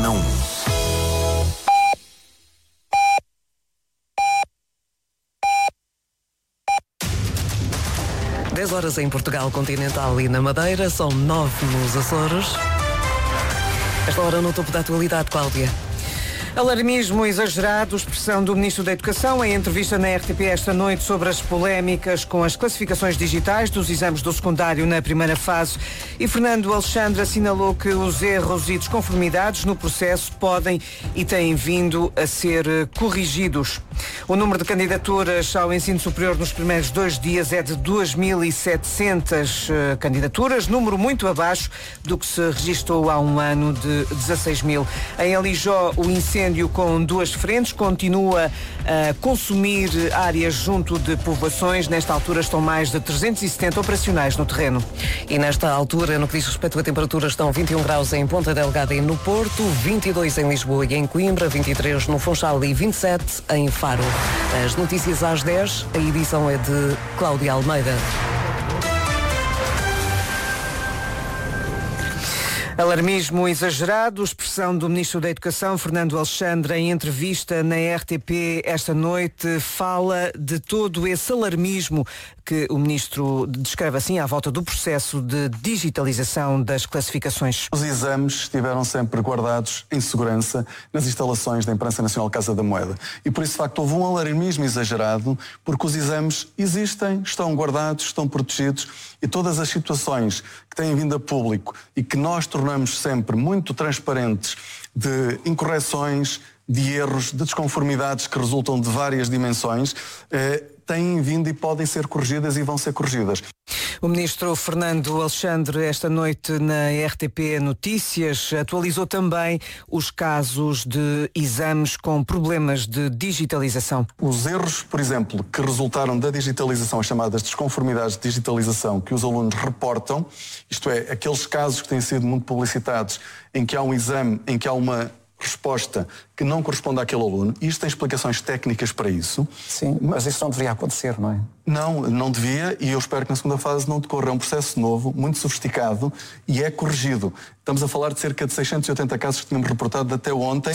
Antena 1. Dez horas em Portugal Continental e na Madeira, são 9 nos Açores. Esta hora no topo da atualidade, Cláudia. Alarmismo exagerado, expressão do Ministro da Educação em entrevista na RTP esta noite sobre as polémicas com as classificações digitais dos exames do secundário na primeira fase. E Fernando Alexandre assinalou que os erros e desconformidades no processo podem e têm vindo a ser corrigidos. O número de candidaturas ao ensino superior nos primeiros 2 dias é de 2.700 candidaturas, número muito abaixo do que se registrou há um ano de 16.000. Em Alijó, o incêndio com 2 frentes continua a consumir áreas junto de povoações. Nesta altura estão mais de 370 operacionais no terreno. E nesta altura, no que diz respeito à temperatura, estão 21 graus em Ponta Delgada e no Porto, 22 em Lisboa e em Coimbra, 23 no Funchal e 27 em Faro. As notícias às 10, a edição é de Cláudia Almeida. Alarmismo exagerado, expressão do Ministro da Educação, Fernando Alexandre, em entrevista na RTP esta noite, fala de todo esse alarmismo que o Ministro descreve assim à volta do processo de digitalização das classificações. Os exames estiveram sempre guardados em segurança nas instalações da Imprensa Nacional Casa da Moeda. E por isso, de facto, houve um alarmismo exagerado, porque os exames existem, estão guardados, estão protegidos e todas as situações que têm vindo a público e que nós tornamos sempre muito transparentes de incorreções, de erros, de desconformidades que resultam de várias dimensões, têm vindo e podem ser corrigidas e vão ser corrigidas. O Ministro Fernando Alexandre, esta noite na RTP Notícias, atualizou também os casos de exames com problemas de digitalização. Os erros, por exemplo, que resultaram da digitalização, as chamadas desconformidades de digitalização que os alunos reportam, isto é, aqueles casos que têm sido muito publicitados, em que há um exame, em que há uma resposta que não corresponde àquele aluno, e isto tem explicações técnicas para isso. Sim, mas isso não deveria acontecer, não é? Não devia, e eu espero que na segunda fase não decorra. É um processo novo, muito sofisticado, e é corrigido. Estamos a falar de cerca de 680 casos que tínhamos reportado até ontem.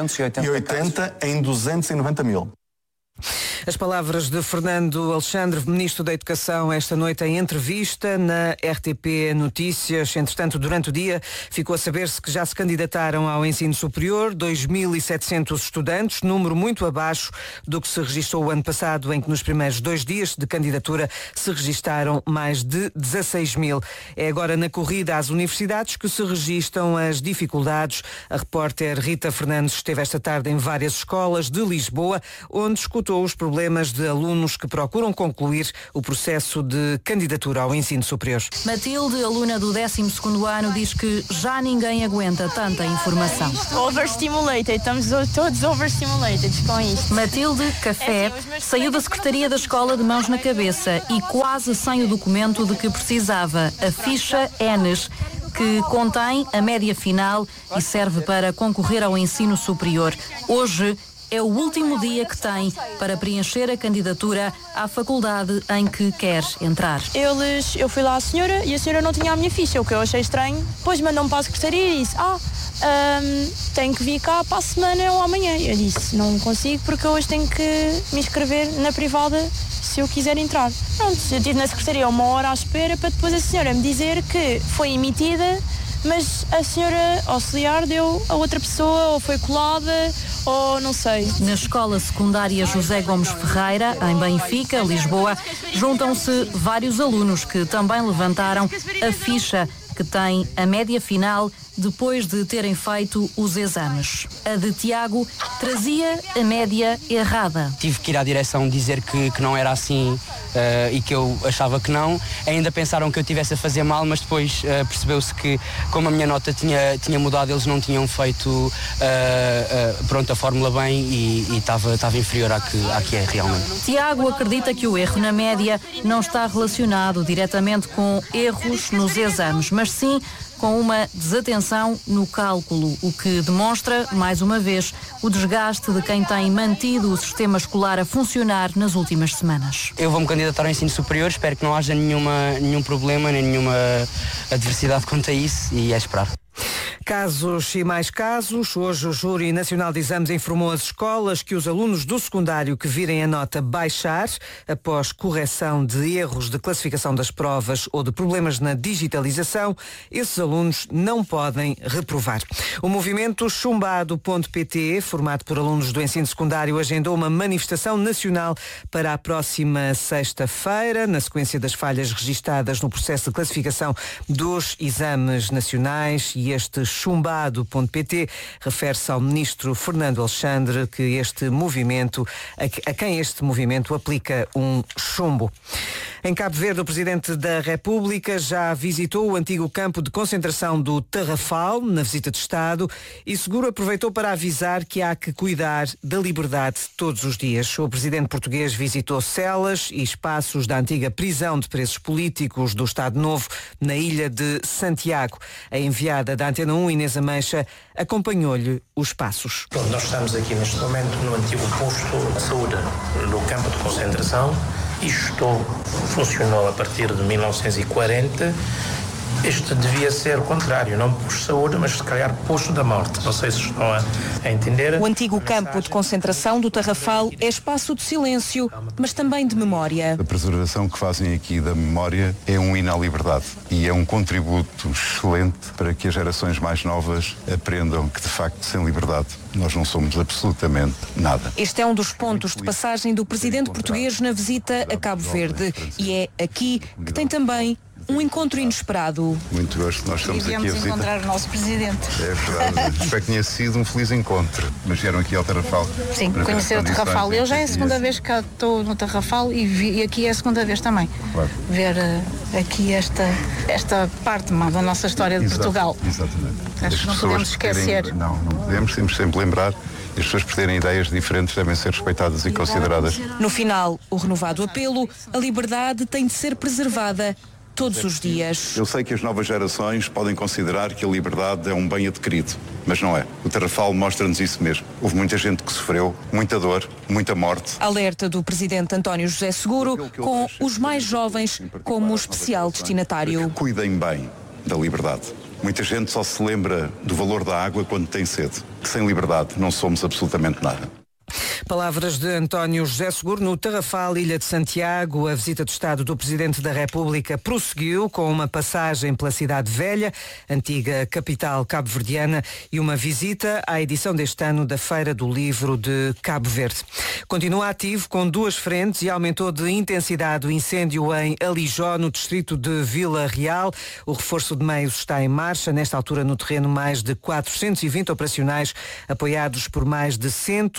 680 em 290 mil. As palavras de Fernando Alexandre, Ministro da Educação, esta noite em entrevista na RTP Notícias. Entretanto, durante o dia, ficou a saber-se que já se candidataram ao ensino superior 2.700 estudantes, número muito abaixo do que se registrou o ano passado, em que nos primeiros 2 dias de candidatura se registaram mais de 16.000. É agora na corrida às universidades que se registram as dificuldades. A repórter Rita Fernandes esteve esta tarde em várias escolas de Lisboa, onde escutou os problemas de alunos que procuram concluir o processo de candidatura ao ensino superior. Matilde, aluna do 12º ano, diz que já ninguém aguenta tanta informação. Overstimulated, estamos todos overstimulated com isto. Matilde Café saiu da secretaria da escola de mãos na cabeça e quase sem o documento de que precisava, a ficha ENES, que contém a média final e serve para concorrer ao ensino superior. Hoje é o último dia que tem para preencher a candidatura à faculdade em que quer entrar. Eu fui lá à senhora e a senhora não tinha a minha ficha, o que eu achei estranho. Depois mandou-me para a secretaria e disse, tenho que vir cá para a semana ou amanhã. Eu disse, não consigo porque hoje tenho que me inscrever na privada se eu quiser entrar. Pronto, eu estive na secretaria 1 hora à espera para depois a senhora me dizer que foi emitida, mas a senhora auxiliar deu a outra pessoa, ou foi colada, ou não sei. Na escola secundária José Gomes Ferreira, em Benfica, Lisboa, juntam-se vários alunos que também levantaram a ficha que tem a média final depois de terem feito os exames. A de Tiago trazia a média errada. Tive que ir à direção dizer que não era assim e que eu achava que não. Ainda pensaram que eu estivesse a fazer mal, mas depois percebeu-se que, como a minha nota tinha mudado, eles não tinham feito a fórmula bem e estava inferior à que é realmente. Tiago acredita que o erro na média não está relacionado diretamente com erros nos exames, mas sim com uma desatenção no cálculo, o que demonstra, mais uma vez, o desgaste de quem tem mantido o sistema escolar a funcionar nas últimas semanas. Eu vou-me candidatar ao ensino superior, espero que não haja nenhum problema, nem nenhuma adversidade quanto a isso, e é esperar. Casos e mais casos. Hoje o Júri Nacional de Exames informou às escolas que os alunos do secundário que virem a nota baixar após correção de erros de classificação das provas ou de problemas na digitalização, esses alunos não podem reprovar. O movimento chumbado.pt, formado por alunos do ensino secundário, agendou uma manifestação nacional para a próxima sexta-feira, na sequência das falhas registadas no processo de classificação dos exames nacionais. E este chumbado.pt refere-se ao ministro Fernando Alexandre, que a quem este movimento aplica um chumbo. Em Cabo Verde, o Presidente da República já visitou o antigo campo de concentração do Tarrafal, na visita de Estado, e Seguro aproveitou para avisar que há que cuidar da liberdade todos os dias. O Presidente português visitou celas e espaços da antiga prisão de presos políticos do Estado Novo, na ilha de Santiago. A enviada da Antena 1, Inês Ameixa, acompanhou-lhe os passos. Nós estamos aqui neste momento no antigo posto de saúde do campo de concentração. Isto funcionou a partir de 1940. Este devia ser o contrário, não posto de saúde, mas se calhar posto da morte. Não sei se estão a entender. O antigo campo de concentração do Tarrafal é espaço de silêncio, mas também de memória. A preservação que fazem aqui da memória é um hino à liberdade e é um contributo excelente para que as gerações mais novas aprendam que, de facto, sem liberdade, nós não somos absolutamente nada. Este é um dos pontos de passagem do Presidente português na visita a Cabo Verde. E é aqui que tem também um encontro inesperado. Muito gosto, nós estamos aqui a visitar. Encontrar o nosso Presidente. É verdade, espero que tenha sido um feliz encontro, mas vieram aqui ao Tarrafal. Sim, conhecer o Tarrafal. Eu já é a segunda vez que estou no Tarrafal e aqui é a segunda vez também. Claro. Ver aqui esta parte da nossa história de Portugal. Exatamente. Acho que não podemos esquecer. Não podemos, temos sempre lembrar. As pessoas por terem ideias diferentes devem ser respeitadas e consideradas. No final, o renovado apelo, a liberdade tem de ser preservada todos os dias. Eu sei que as novas gerações podem considerar que a liberdade é um bem adquirido, mas não é. O Tarrafal mostra-nos isso mesmo. Houve muita gente que sofreu, muita dor, muita morte. Alerta do Presidente António José Seguro, com os mais jovens como especial destinatário. Cuidem bem da liberdade. Muita gente só se lembra do valor da água quando tem sede. Sem liberdade não somos absolutamente nada. Palavras de António José Seguro no Tarrafal, Ilha de Santiago. A visita de Estado do Presidente da República prosseguiu com uma passagem pela Cidade Velha, antiga capital cabo-verdiana, e uma visita à edição deste ano da Feira do Livro de Cabo Verde. Continua ativo com 2 frentes e aumentou de intensidade o incêndio em Alijó, no distrito de Vila Real. O reforço de meios está em marcha. Nesta altura, no terreno, mais de 420 operacionais, apoiados por mais de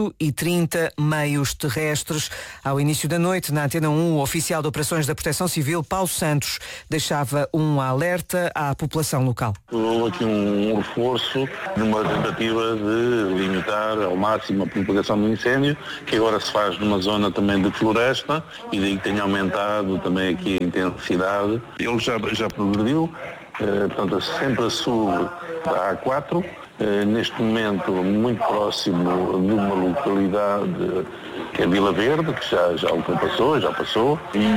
130 meios terrestres. Ao início da noite, na Antena 1, o oficial de operações da Proteção Civil, Paulo Santos, deixava um alerta à população local. Houve aqui um reforço numa tentativa de limitar ao máximo a propagação do incêndio, que agora se faz numa zona também de floresta, e daí que tenha aumentado também aqui a intensidade. Ele já progrediu, portanto, sempre a sul da A4, neste momento muito próximo de uma localidade que é Vila Verde, que já ultrapassou, já passou,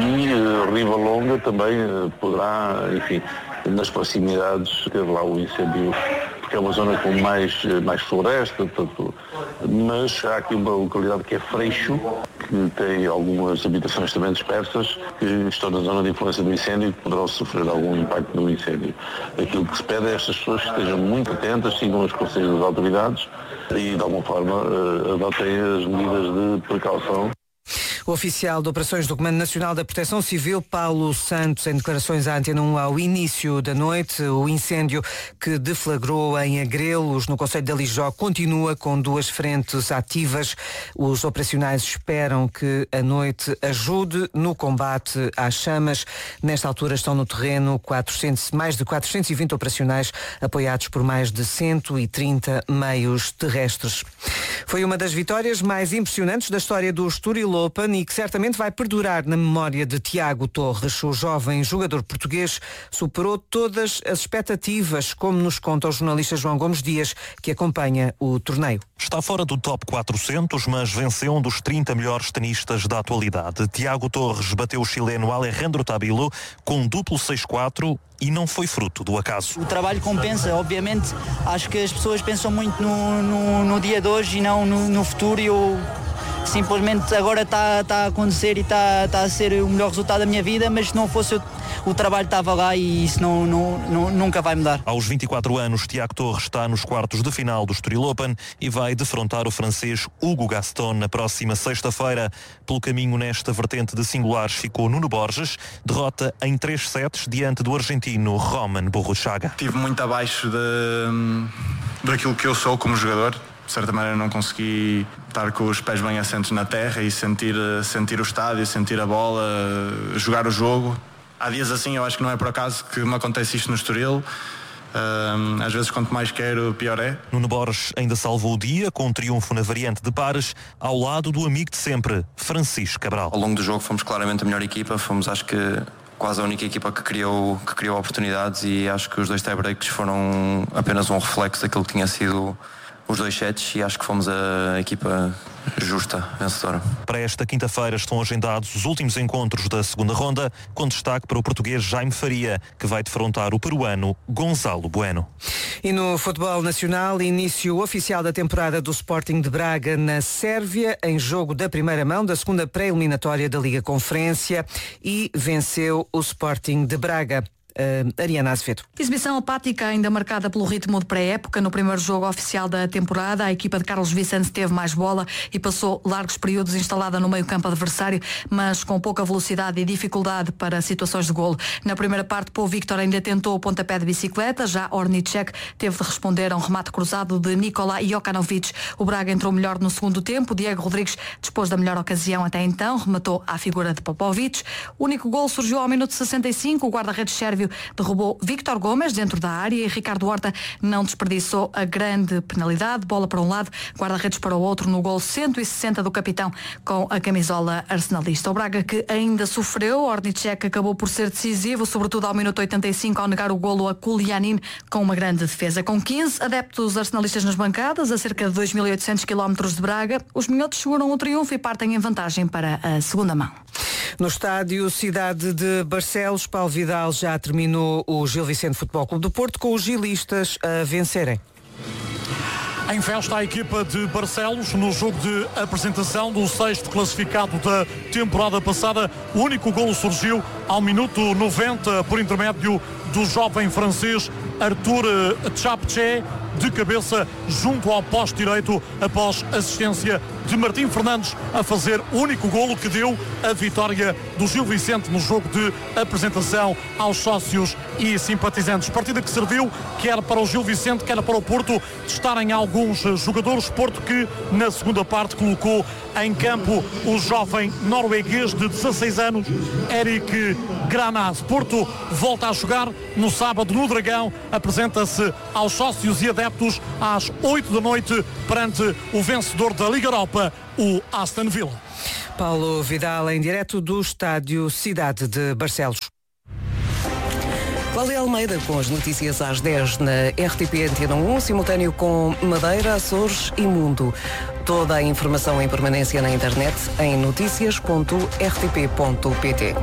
e Riva Longa também poderá, enfim, nas proximidades ter lá o incêndio, porque é uma zona com mais floresta, portanto, mas há aqui uma localidade que é Freixo, que tem algumas habitações também dispersas, que estão na zona de influência do incêndio e que poderão sofrer algum impacto do incêndio. Aquilo que se pede é estas pessoas que estejam muito atentas, sigam os conselhos das autoridades e, de alguma forma, adotem as medidas de precaução. O oficial de operações do Comando Nacional da Proteção Civil, Paulo Santos, em declarações à Antena 1 ao início da noite. O incêndio que deflagrou em Agrelos, no concelho de Alijó, continua com 2 frentes ativas. Os operacionais esperam que a noite ajude no combate às chamas. Nesta altura estão no terreno mais de 420 operacionais, apoiados por mais de 130 meios terrestres. Foi uma das vitórias mais impressionantes da história do Estoril Open e que certamente vai perdurar na memória de Tiago Torres. O jovem jogador português superou todas as expectativas, como nos conta o jornalista João Gomes Dias, que acompanha o torneio. Está fora do top 400, mas venceu um dos 30 melhores tenistas da atualidade. Tiago Torres bateu o chileno Alejandro Tabilo com um duplo 6-4, e não foi fruto do acaso. O trabalho compensa, obviamente. Acho que as pessoas pensam muito no dia de hoje e não no futuro, e eu simplesmente agora está a acontecer e está a ser o melhor resultado da minha vida, mas se não fosse o trabalho estava lá e isso nunca vai mudar. Aos 24 anos, Tiago Torres está nos quartos de final do Estoril Open e vai defrontar o francês Hugo Gaston na próxima sexta-feira. Pelo caminho nesta vertente de singulares ficou Nuno Borges, derrota em 3 sets diante do argentino Roman Borruchaga. Estive muito abaixo daquilo que eu sou como jogador. De certa maneira não consegui estar com os pés bem assentos na terra e sentir o estádio, sentir a bola, jogar o jogo. Há dias assim, eu acho que não é por acaso que me acontece isto no Estoril. Às vezes quanto mais quero, pior é. Nuno Borges ainda salvou o dia com um triunfo na variante de pares ao lado do amigo de sempre, Francisco Cabral. Ao longo do jogo fomos claramente a melhor equipa, fomos acho que quase a única equipa que criou oportunidades, e acho que os 2 tie-breaks foram apenas um reflexo daquilo que tinha sido os 2 sets, e acho que fomos a equipa justa, vencedora. Para esta quinta-feira estão agendados os últimos encontros da segunda ronda, com destaque para o português Jaime Faria, que vai defrontar o peruano Gonzalo Bueno. E no futebol nacional, início oficial da temporada do Sporting de Braga na Sérvia, em jogo da primeira mão da segunda pré-eliminatória da Liga Conferência, e venceu o Sporting de Braga. Ariana Azevedo. Exibição apática ainda marcada pelo ritmo de pré-época. No primeiro jogo oficial da temporada, a equipa de Carlos Vicente teve mais bola e passou largos períodos instalada no meio-campo adversário, mas com pouca velocidade e dificuldade para situações de golo. Na primeira parte, Paul Victor ainda tentou o pontapé de bicicleta, já Ornicek teve de responder a um remate cruzado de Nikola Jokanovic. O Braga entrou melhor no segundo tempo. Diego Rodrigues dispôs da melhor ocasião até então, rematou à figura de Popovic. O único golo surgiu ao minuto 65, o guarda-redes sérvio derrubou Victor Gomes dentro da área e Ricardo Horta não desperdiçou a grande penalidade. Bola para um lado, guarda-redes para o outro no gol 160 do capitão com a camisola arsenalista. O Braga, que ainda sofreu, Ornicek acabou por ser decisivo, sobretudo ao minuto 85, ao negar o golo a Kulianin com uma grande defesa. Com 15 adeptos arsenalistas nas bancadas, a cerca de 2.800 km de Braga, os minhotos seguram o triunfo e partem em vantagem para a segunda mão. No estádio Cidade de Barcelos, Paulo Vidal já terminou o Gil Vicente Futebol Clube do Porto, com os gilistas a vencerem. Em festa a equipa de Barcelos no jogo de apresentação do 6º classificado da temporada passada. O único golo surgiu ao minuto 90 por intermédio do jovem francês Arthur Tchapche, de cabeça junto ao poste direito, após assistência de Martim Fernandes a fazer o único golo que deu a vitória do Gil Vicente no jogo de apresentação aos sócios e simpatizantes. Partida que serviu quer para o Gil Vicente, quer para o Porto testarem alguns jogadores. Porto que na segunda parte colocou em campo o jovem norueguês de 16 anos, Eric Granat. Porto volta a jogar no sábado no Dragão, apresenta-se aos sócios e adeptos às 8 da noite perante o vencedor da Liga Europa, o Aston Villa. Paulo Vidal em direto do estádio Cidade de Barcelos. Cláudia Almeida com as notícias às 10 na RTP Antena 1, simultâneo com Madeira, Açores e Mundo. Toda a informação em permanência na internet em noticias.rtp.pt.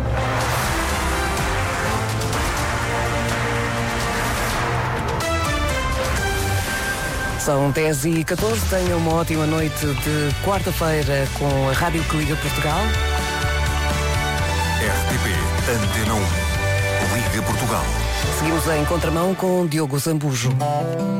São 10h14, tenham uma ótima noite de quarta-feira com a Rádio que Liga Portugal. RTP Antena 1, Liga Portugal. Seguimos em contramão com Diogo Zambujo.